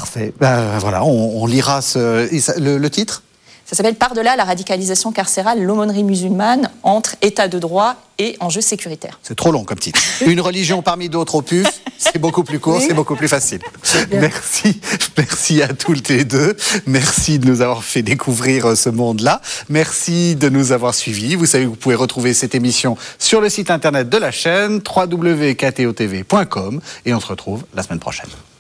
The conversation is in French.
Parfait. Voilà, on lira le titre. Ça s'appelle « Par-delà la radicalisation carcérale, l'aumônerie musulmane entre état de droit et enjeux sécuritaires ». C'est trop long comme titre. Une religion parmi d'autres opus, c'est beaucoup plus court, c'est beaucoup plus facile. Merci à toutes les deux. Merci de nous avoir fait découvrir ce monde-là. Merci de nous avoir suivis. Vous savez que vous pouvez retrouver cette émission sur le site internet de la chaîne www.ktotv.com et on se retrouve la semaine prochaine.